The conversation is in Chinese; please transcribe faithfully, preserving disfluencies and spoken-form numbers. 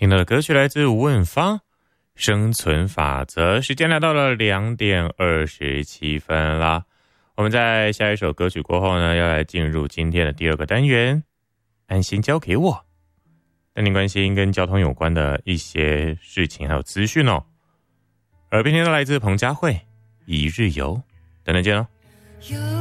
听到的歌曲来自吴文芳，生存法则。时间来到了两点二十七分啦。我们在下一首歌曲过后呢，要来进入今天的第二个单元，安心交给我，带您关心跟交通有关的一些事情还有资讯哦。耳边听到来自彭佳慧，一日游，等等见哦。